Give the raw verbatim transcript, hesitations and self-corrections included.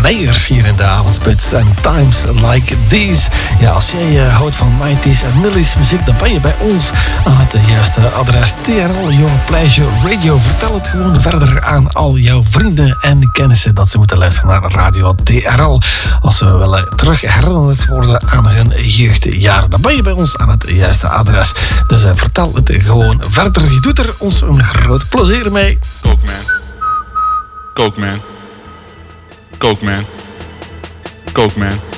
Meijers hier in de avondspits en Times Like These. Ja, als jij uh, houdt van nineties en nullies muziek, dan ben je bij ons aan het juiste adres. T R L, Your Pleasure Radio. Vertel het gewoon verder aan al jouw vrienden en kennissen dat ze moeten luisteren naar Radio T R L. Als ze willen terug herinnerd worden aan hun jeugdjaren, dan ben je bij ons aan het juiste adres. Dus uh, vertel het gewoon verder. Je doet er ons een groot plezier mee. Coke man. Coke man. Coke man. Coke man.